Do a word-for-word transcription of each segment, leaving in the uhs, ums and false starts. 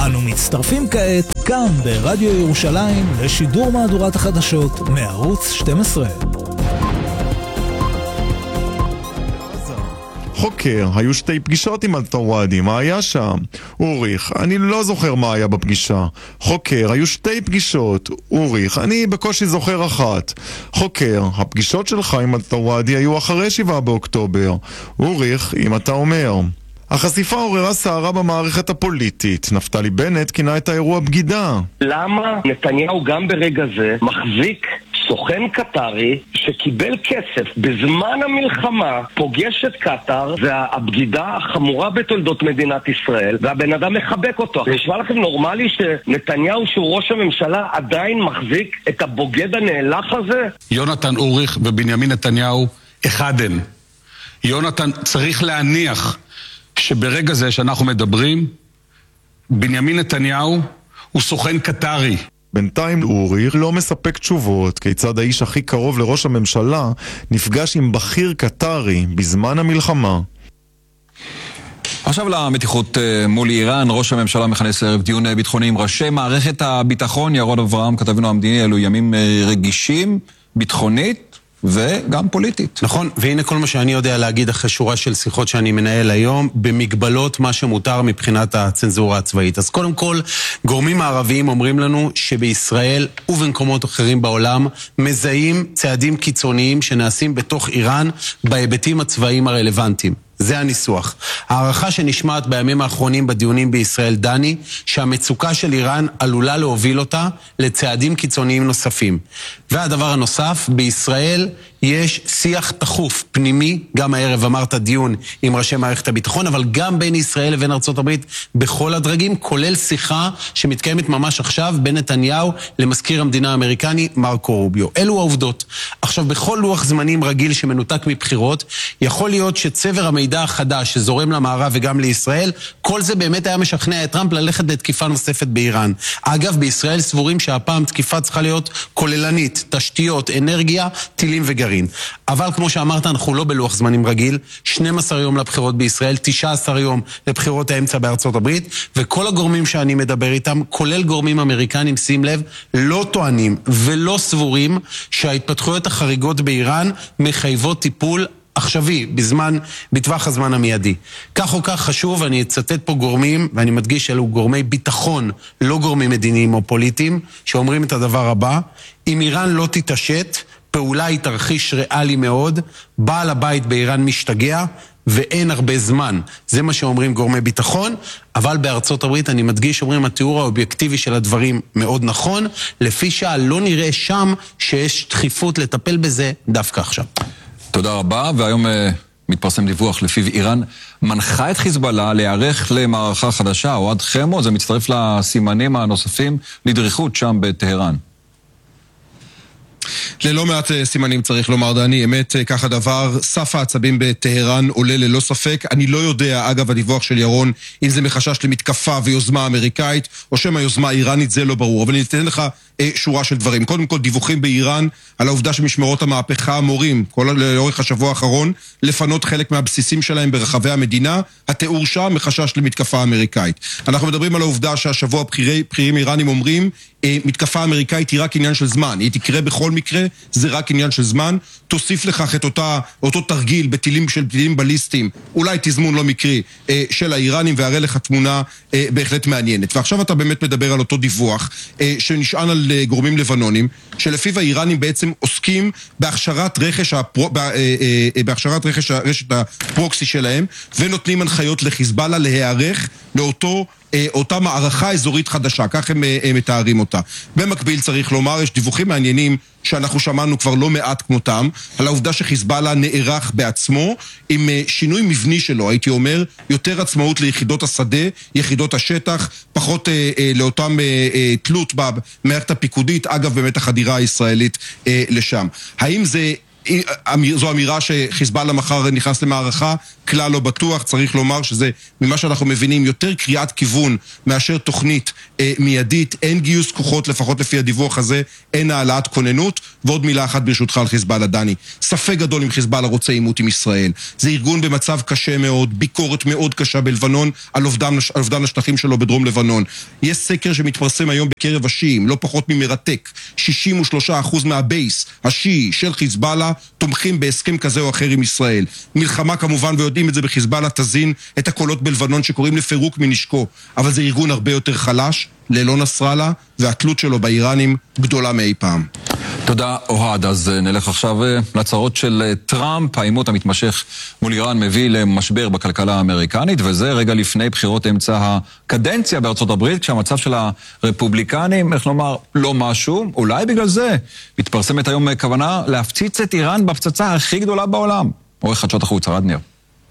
אנו מצטרפים כעת כאן ברדיו ירושלים לשידור מהדורת החדשות מערוץ שתים עשרה. חוקר, היו שתי פגישות עם אל-טוואדי, מה היה שם? אוריך, אני לא זוכר מה היה בפגישה. חוקר, היו שתי פגישות. אוריך, אני בקושי זוכר אחת. חוקר, הפגישות שלך עם אל-טוואדי היו אחרי שבעה באוקטובר. אוריך, אם אתה אומר. החשיפה עוררה סערה במערכת הפוליטית. נפתלי בנט כינה את האירוע בגידה. למה נתניהו גם ברגע זה מחזיק סוכן קטרי שקיבל כסף בזמן המלחמה, פוגש את קטר, והבגידה החמורה בתולדות מדינת ישראל, והבן אדם מחבק אותו. נשמע לכם נורמלי שנתניהו שהוא ראש הממשלה עדיין מחזיק את הבוגד הנאלח הזה? יונתן אוריך ובנימין נתניהו אחד הם. יונתן צריך להניח שברגע זה שאנחנו מדברים, בנימין נתניהו הוא סוכן קטרי. בינתיים אוריך לא מספק תשובות כיצד האיש הכי קרוב לראש הממשלה נפגש עם בכיר קטרי בזמן המלחמה. עכשיו למתיחות מול איראן. ראש הממשלה מכנס ערב דיון ביטחוני עם ראשי מערכת הביטחון. ירון אברהם, כתבנו המדיני, אלו ימים רגישים, ביטחונית וגם פוליטית. נכון, והנה כל מה שאני יודע להגיד אחרי שורה של שיחות שאני מנהל היום, במגבלות מה שמותר מבחינת הצנזורה הצבאית. אז קודם כל, גורמים הערביים אומרים לנו שבישראל ובמקומות אחרים בעולם מזהים צעדים קיצוניים שנעשים בתוך איראן בהיבטים הצבאיים הרלוונטיים. זה הניסוח. הערכה שנשמעת בימים האחרונים בדיונים בישראל דני, שהמצוקה של איראן עלולה להוביל אותה לצעדים קיצוניים נוספים. והדבר הנוסף, בישראל יש שיח תחוף פנימי, גם הערב אמרת דיון עם ראשי מערכת הביטחון, אבל גם בין ישראל לבין ארצות הברית בכל הדרגים, כולל שיחה שמתקיימת ממש עכשיו בין נתניהו למזכיר המדינה האמריקני מרקו רוביו. אלו העובדות. עכשיו, בכל לוח זמנים רגיל שמנותק מבחירות, יכול להיות שצבר המידע החדש שזורם למערב וגם לישראל, כל זה באמת היה משכנע את טראמפ ללכת לתקיפה נוספת באיראן. אגב, בישראל סבורים שהפעם תקיפה צריכה להיות כוללנית, תשתיות, אנרגיה, טילים וגרעין. אבל כמו שאמרת, אנחנו לא בלוח זמנים רגיל, שנים עשר יום לבחירות בישראל, תשעה עשר יום לבחירות האמצע בארצות הברית, וכל הגורמים שאני מדבר איתם, כולל גורמים אמריקנים, שים לב, לא טוענים ולא סבורים שההתפתחויות החריגות באיראן מחייבות טיפול עכשווי, בזמן, בטווח הזמן המיידי. כך או כך חשוב, אני אצטט פה גורמים, ואני מדגיש אלו גורמי ביטחון, לא גורמים מדיניים או פוליטיים, שאומרים את הדבר הבא: אם איראן לא תתעשת, פעולה היא תרחיש ריאלי מאוד, בעל הבית באיראן משתגע, ואין הרבה זמן. זה מה שאומרים גורמי ביטחון, אבל בארצות הברית, אני מדגיש, אומרים, התיאור האובייקטיבי של הדברים מאוד נכון, לפי שעה לא נראה שם שיש דחיפות לטפל בזה דווקא עכשיו. תודה רבה, והיום uh, מתפרסם דיווח לפיו איראן מנחה את חיזבאללה להיערך למערכה חדשה, או עד חמו, זה מצטרף לסימנים הנוספים לדריכות שם בטהרן. ללא מעט סימנים צריך לומר, דני, אמת כך הדבר. סף העצבים בטהרן עולה ללא ספק. אני לא יודע, אגב הדיווח של ירון, אם זה מחשש למתקפה ויוזמה אמריקאית או שמה יוזמה איראנית, זה לא ברור, אבל אני אתן לך אה, שורה של דברים. קודם כל, דיווחים באיראן על העובדה שמשמרות המהפכה מורים כל לאורך השבוע האחרון לפנות חלק מהבסיסים שלהם ברחבי המדינה. התיאור שם מחשש למתקפה אמריקאית. אנחנו מדברים על העובדה שהשבוע בכירי, בכירים איראנים אומרים אה, מתקפה אמריקאית היא רק עניין של זמן, היא תקרה בכל מקרה, זה רק עניין של זמן. תוסיף לכך את אותה, אותו תרגיל בטילים של טילים בליסטיים, אולי תזמון לא מקרי, אה, של האיראנים, והראה לך תמונה אה, בהחלט מעניינת. ועכשיו אתה באמת מדבר על אותו דיווח אה, שנשען על אה, גורמים לבנונים, שלפיו האיראנים בעצם עוסקים בהכשרת רכש, הפרו, בה, אה, אה, בהכשרת רכש, רשת הפרוקסי שלהם, ונותנים הנחיות לחיזבאללה להיערך לאותו אותה מערכה אזורית חדשה, כך הם, הם מתארים אותה. במקביל צריך לומר, יש דיווחים מעניינים שאנחנו שמענו כבר לא מעט כמותם, על העובדה שחיזבאללה נערך בעצמו עם שינוי מבני שלו, הייתי אומר, יותר עצמאות ליחידות השדה, יחידות השטח, פחות אה, אה, לאותם אה, אה, תלות במערכת הפיקודית, אגב באמת החדירה הישראלית אה, לשם. האם זה זו אמירה שחיזבאללה מחר נכנס למערכה, כלל לא בטוח, צריך לומר שזה ממה שאנחנו מבינים יותר קריאת כיוון מאשר תוכנית אה, מיידית, אין גיוס כוחות לפחות לפי הדיווח הזה, אין העלאת כוננות. ועוד מילה אחת ברשותך על חיזבאללה, דני, ספק גדול אם חיזבאללה רוצה עימות עם ישראל, זה ארגון במצב קשה מאוד, ביקורת מאוד קשה בלבנון על אובדן, על אובדן השטחים שלו בדרום לבנון. יש סקר שמתפרסם היום בקרב השיעים, לא פחות ממרתק, שישים ושלושה אחוז מהבייס השיעי של חיזבאללה תומכים בהסכם כזה או אחר עם ישראל. מלחמה כמובן, ויודעים את זה בחיזבאללה, תזין את הקולות בלבנון שקוראים לפירוק מנשקו, אבל זה ארגון הרבה יותר חלש, ללא נסראללה, והתלות שלו באיראנים גדולה מאי פעם. תודה אוהד. אז נלך עכשיו לצרות של טראמפ. העימות המתמשך מול איראן מביא למשבר בכלכלה האמריקנית, וזה רגע לפני בחירות אמצע הקדנציה בארצות הברית, כשהמצב של הרפובליקנים, איך לומר, לא משהו. אולי בגלל זה מתפרסמת היום כוונה להפציץ את איראן בפצצה הכי גדולה בעולם. עורך חדשות החוץ, ערד ניר.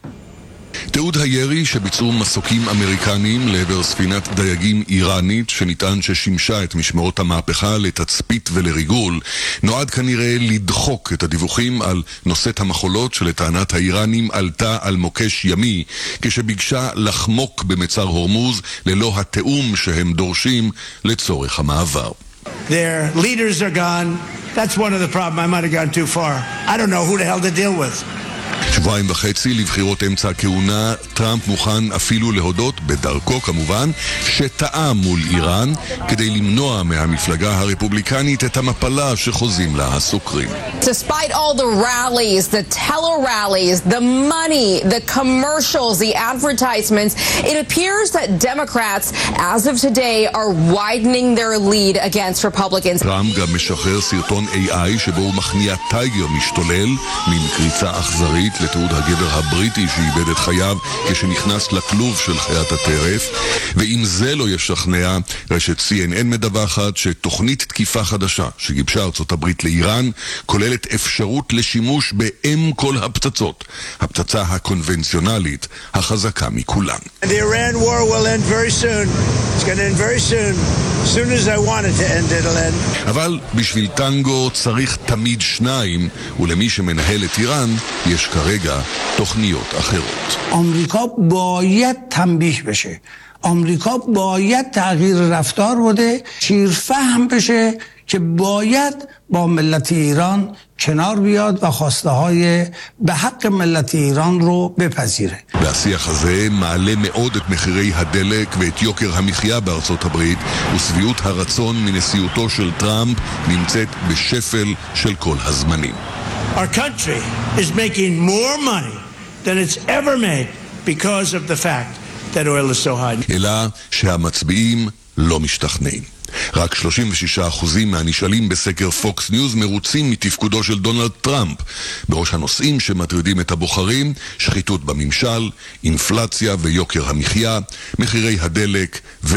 תיעוד הירי שביצעו מסוקים אמריקנים לעבר ספינת דייגים איראנית שנטען ששימשה את משמרות המהפכה לתצפית ולריגול נועד כנראה לדחוק את הדיווחים על נושאת המחולות שלטענת האיראנים עלתה על מוקש ימי כשביקשה לחמוק במצר הורמוז ללא התאום שהם דורשים לצורך המעבר. Their leaders are gone. That's one of the problems. I might have gone too far. I don't know who the hell to deal with. שבועיים וחצי לבחירות אמצע הכהונה, טראמפ מוכן אפילו להודות, בדרכו כמובן, שטעה מול איראן כדי למנוע מהמפלגה הרפובליקנית את המפלה שחוזים לה הסוקרים. Despite all the rallies, the tele-rallies, the money, the commercials, the advertisements, it appears that Democrats, as of today, are widening their lead against Republicans. טראמפ גם משחרר סרטון איי איי שבו הוא מכניע טייגר משתולל, מין קריצה אכזרית לתיעוד הגבר הבריטי שאיבד את חייו כשנכנס לכלוב של חיית הטרף. ואם זה לא ישכנע, רשת סי אן אן מדווחת שתוכנית תקיפה חדשה שגיבשה ארצות הברית לאיראן כוללת אפשרות לשימוש באם כל הפצצות, הפצצה הקונבנציונלית החזקה מכולן. The Iran war will end very soon. It's going to end very soon. As soon as I want it to end, it'll end. אבל בשביל טנגו צריך תמיד שניים, ולמי שמנהל את איראן יש כרגע תוכניות אחרות. אמריקה باید تنبیه بشه. آمریکا باید تغییر رفتار بده، شیرفهم بشه که باید با ملت ایران کنار بیاد و خواسته های به حق ملت ایران رو بپذیره. והשיח הזה מעלה מאוד את מחירי הדלק ואת יוקר המחיה בארצות הברית, ושביעות הרצון מנשיאותו של טראמפ נמצאת בשפל של כל הזמנים. Our country is making more money than it's ever made because of the fact that oil is so high. אלא שהמצביעים לא משתכנעים. רק שלושים ושישה אחוז מהנשאלים בסקר פוקס ניוז מרוצים מתפקודו של דונלד טראמפ. בראש הנושאים שמטרידים את הבוחרים, שחיתות בממשל, אינפלציה ויוקר המחיה, מחירי הדלק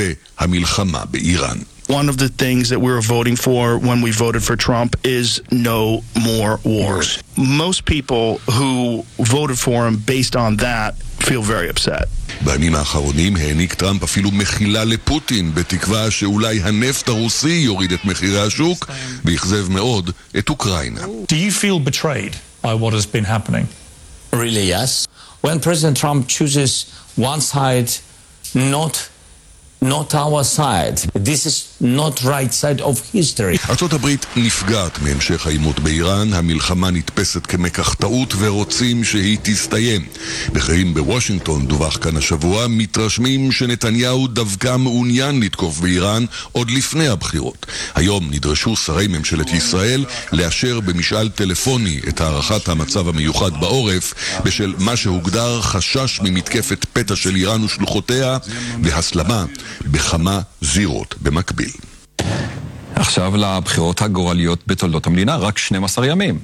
והמלחמה באיראן. One of the things that we were voting for when we voted for Trump is no more wars. Most people who voted for him based on that feel very upset. בימים האחרונים העניק טראמפ אפילו מחילה לפוטין בתקווה שאולי הנפט הרוסי יוריד את מחירי השוק ויחזב מאוד את אוקראינה. Do you feel betrayed by what has been happening? Really, yes. When President Trump chooses one side, not not our side. This is not right side of history. ארצות הברית נפגעת מהמשך העימות באיראן, המלחמה נתפסת כמקח טעות ורוצים שהיא תסתיים. בכירים בוושינגטון, דווח כאן השבוע, מתרשמים שנתניהו דווקא מעוניין לתקוף באיראן עוד לפני הבחירות. היום נדרשו שרי ממשלת ישראל לאשר במשאל טלפוני את הערכת המצב המיוחד בעורף בשל מה שהוגדר חשש ממתקפת פתע של איראן ושלוחותיה והסלמה בכמה זירות במקביל. עכשיו לבחירות הגורליות בתולדות המדינה, רק שנים עשר ימים.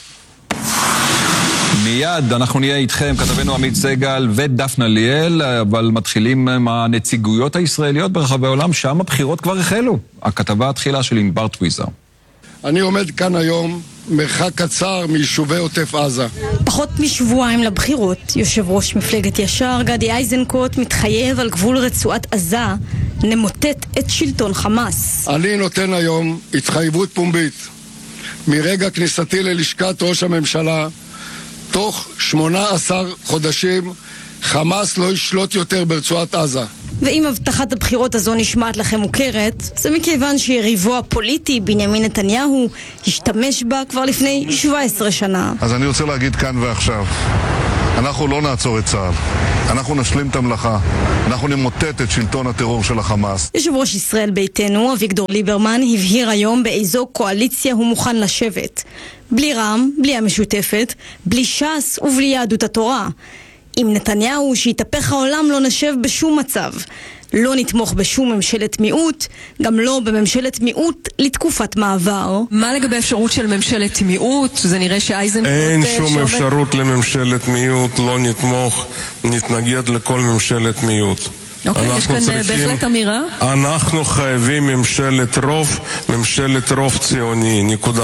מיד אנחנו נהיה איתכם, כתבנו עמית סגל ודפנה ליאל, אבל מתחילים עם הנציגויות הישראליות ברחבי העולם, שם הבחירות כבר החלו. הכתבה התחילה של ענבר טוויזר. אני עומד כאן היום מרחק קצר מיישובי עוטף עזה. פחות משבועיים לבחירות, יושב ראש מפלגת ישר גדי איזנקוט מתחייב על גבול רצועת עזה נמוטט את שלטון חמאס. אני נותן היום התחייבות פומבית מרגע כניסתי ללשכת ראש הממשלה, תוך שמונה עשר חודשים חמאס לא ישלוט יותר ברצועת עזה. ואם הבטחת הבחירות הזו נשמעת לכם מוכרת, זה מכיוון שיריבו הפוליטי בנימין נתניהו השתמש בה כבר לפני שבע עשרה שנה. אז אני רוצה להגיד כאן ועכשיו, אנחנו לא נעצור את צה"ל, אנחנו נשלים את המלאכה, אנחנו נמוטט את שלטון הטרור של החמאס. יושב ראש ישראל ביתנו, אביגדור ליברמן, הבהיר היום באיזו קואליציה הוא מוכן לשבת. בלי רע"מ, בלי המשותפת, בלי ש"ס ובלי יהדות התורה. עם נתניהו שיתהפך העולם לא נשב בשום מצב. לא נתמוך בשום ממשלת מיעוט, גם לא בממשלת מיעוט לתקופת מעבר. מה לגבי אפשרות של ממשלת מיעוט? זה נראה שאייזנקוט... אין שום אפשרות לממשלת מיעוט, לא נתמוך, נתנגד לכל ממשלת מיעוט. אוקיי, יש כאן בהחלט אמירה. אנחנו חייבים ממשלת רוב, ממשלת רוב ציוני, נקודה.